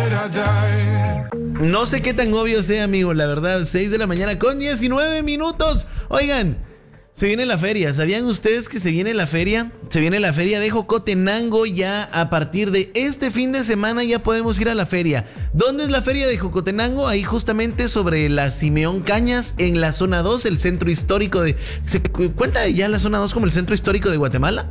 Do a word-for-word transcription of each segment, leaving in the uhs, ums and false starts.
No sé qué tan obvio sea, amigo, la verdad. seis de la mañana con diecinueve minutos. Oigan, se viene la feria. ¿Sabían ustedes que se viene la feria? Se viene la feria de Jocotenango. Ya a partir de este fin de semana ya podemos ir a la feria. ¿Dónde es la feria de Jocotenango? Ahí justamente sobre la Simeón Cañas, en la zona dos, el centro histórico de... ¿Se cuenta ya la zona dos como el centro histórico de Guatemala?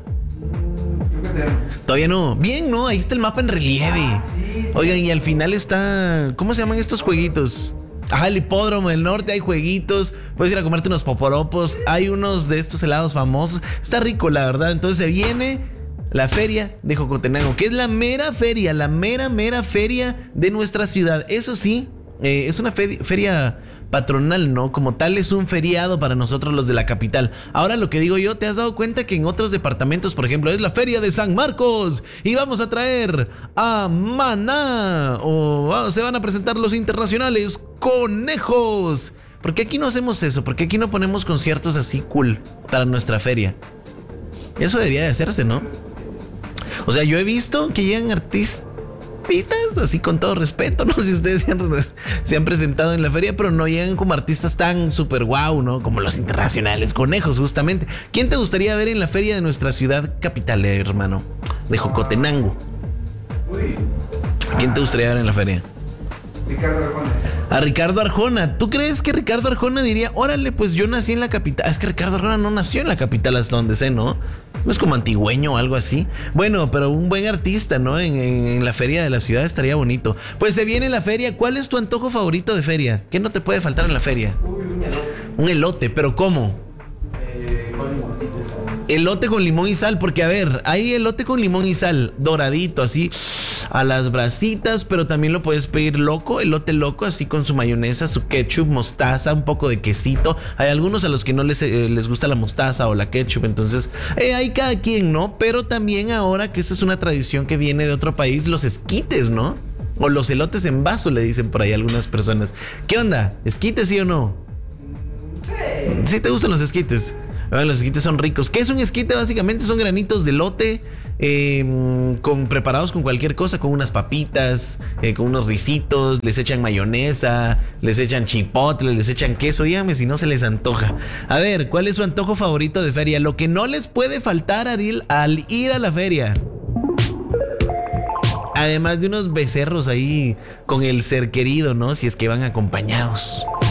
Todavía no. Bien, ¿no? Ahí está el mapa en relieve. Oigan, y al final está... ¿Cómo se llaman estos jueguitos? Ajá, el hipódromo del norte, hay jueguitos. Puedes ir a comerte unos poporopos. Hay unos de estos helados famosos. Está rico, la verdad. Entonces se viene la feria de Jocotenango, que es la mera feria, la mera, mera feria de nuestra ciudad. Eso sí, eh, es una feria, feria patronal, ¿no? Como tal, es un feriado para nosotros los de la capital. Ahora, lo que digo yo, ¿te has dado cuenta que en otros departamentos, por ejemplo, es la feria de San Marcos y vamos a traer a Maná o oh, se van a presentar los internacionales Conejos? ¿Por qué aquí no hacemos eso? ¿Por qué aquí no ponemos conciertos así cool para nuestra feria? Eso debería de hacerse, ¿no? O sea, yo he visto que llegan artistas así, con todo respeto, no sé si ustedes se han, se han presentado en la feria, pero no llegan como artistas tan super guau, ¿no? Como los internacionales Conejos, justamente. ¿Quién te gustaría ver en la feria de nuestra ciudad capital, eh, hermano? De Jocotenango. ¿Quién te gustaría ver en la feria? Ricardo Arjona. A Ricardo Arjona. ¿Tú crees que Ricardo Arjona diría, órale, pues yo nací en la capital? Es que Ricardo Arjona no nació en la capital hasta donde sé, ¿no? No es como antigüeño o algo así. Bueno, pero un buen artista, ¿no? En, en, en la feria de la ciudad estaría bonito. Pues se viene la feria. ¿Cuál es tu antojo favorito de feria? ¿Qué no te puede faltar en la feria? Uy, un elote. Un elote, ¿pero cómo? Eh, con limoncito y sal. Elote con limón y sal, porque a ver, hay elote con limón y sal, doradito, así, a las brasitas, pero también lo puedes pedir loco, elote loco, así con su mayonesa, su ketchup, mostaza, un poco de quesito. Hay algunos a los que no les, eh, les gusta la mostaza o la ketchup, entonces eh, hay cada quien, ¿no? Pero también ahora que esta es una tradición que viene de otro país, los esquites, ¿no? O los elotes en vaso, le dicen por ahí algunas personas. ¿Qué onda? ¿Esquites, sí o no? Sí. ¿Sí te gustan los esquites? Bueno, los esquites son ricos. ¿Qué es un esquite? Básicamente son granitos de elote eh, con, preparados con cualquier cosa, con unas papitas, eh, con unos risitos, les echan mayonesa, les echan chipotle, les echan queso. Dígame si no se les antoja. A ver, ¿cuál es su antojo favorito de feria? Lo que no les puede faltar al ir, al ir a la feria. Además de unos becerros ahí con el ser querido, ¿no? Si es que van acompañados.